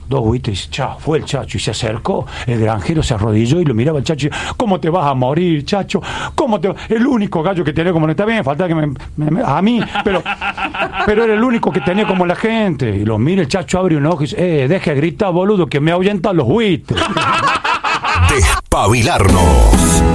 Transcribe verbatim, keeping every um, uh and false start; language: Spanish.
dos buitres, chao, fue el Chacho y se acercó, el granjero se arrodilló y lo miraba el Chacho y ¿cómo te vas a morir, Chacho? ¿Cómo te va? El único gallo que tenía como, no está bien, falta que me, me, me a mí, pero pero era el único que tenía como la gente. Y lo mira el Chacho, abre un ojo y dice, eh, deja de gritar, boludo, que me ahuyentan los buitres. Despabilarnos.